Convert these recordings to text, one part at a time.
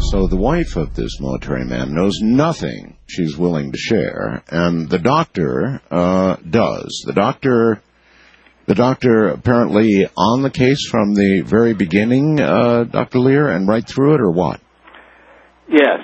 So the wife of this military man knows nothing she's willing to share, and the doctor does. The doctor apparently on the case from the very beginning, Dr. Lear, and right through it, or what? Yes,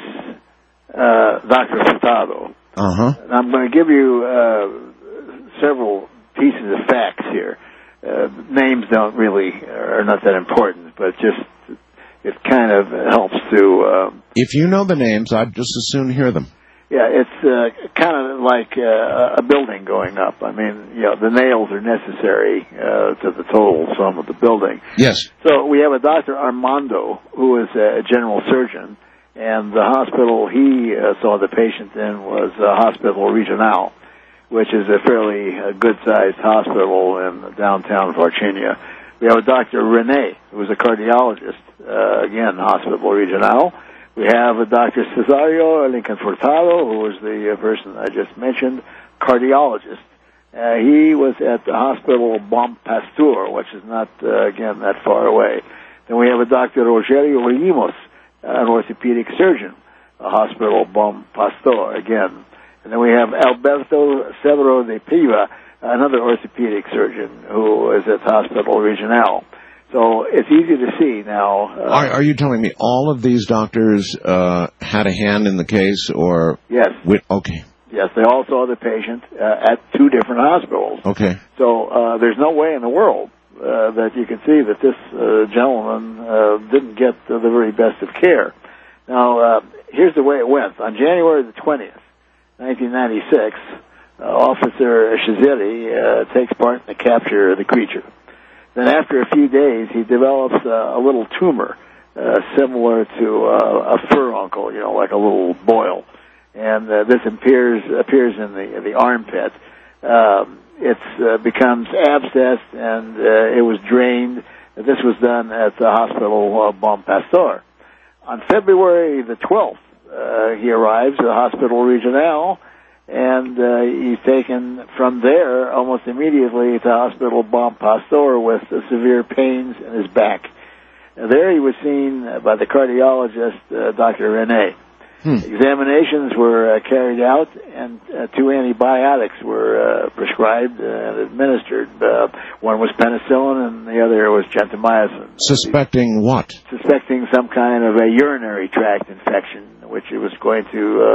Dr. Furtado. Uh-huh. And I'm going to give you several pieces of facts here. Names are not that important, but just it kind of helps to... if you know the names, I'd just as soon hear them. Yeah, it's kind of like a building going up. I mean, the nails are necessary to the total sum of the building. Yes. So we have a Dr. Armando, who is a general surgeon, and the hospital he saw the patient in was Hospital Regional, which is a fairly good-sized hospital in downtown Virginia. We have a Dr. Rene, who is a cardiologist, again, Hospital Regional. We have a Dr. Cesario Lincoln Furtado, who was the person I just mentioned, cardiologist. He was at the Hospital Bon Pasteur, which is not, again, that far away. Then we have a Dr. Rogerio Limos, an orthopedic surgeon, Hospital Bon Pasteur, again. And then we have Alberto Severo de Piva, another orthopedic surgeon who is at Hospital Regional. So it's easy to see now. Are you telling me all of these doctors had a hand in the case, or? Yes. Okay. Yes, they all saw the patient at two different hospitals. Okay. So there's no way in the world that you can see that this gentleman didn't get the very best of care. Now, here's the way it went. On January the 20th, 1996, Officer Shaziri takes part in the capture of the creature. Then after a few days, he develops a little tumor similar to a furuncle, like a little boil. And this appears in the armpit. It becomes abscessed, and it was drained. This was done at the Hospital Bon Pasteur. On February the 12th, he arrives at the Hospital Regional, and he's taken from there almost immediately to Hospital Bon Pasteur with severe pains in his back. There he was seen by the cardiologist, Dr. Rene. Examinations were carried out, and two antibiotics were prescribed and administered. One was penicillin, and the other was gentamicin. Suspecting what? Suspecting some kind of a urinary tract infection, which it was going to